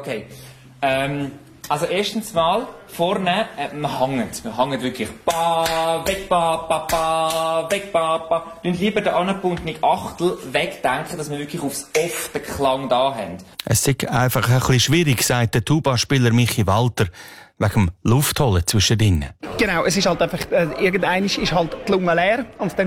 Okay. Also erstens mal, vorne, wir hängen wirklich, ba, weg, ba, weg, ba. Und lieber den angebundenen Achtel wegdenken, dass wir wirklich aufs Off den Klang da haben. Es ist einfach ein bisschen schwierig, sagt der Tuba-Spieler Michi Walter, wegen dem Luftholen zwischendrin. Genau, es ist halt einfach, irgendwann ist halt die Lunge leer und dann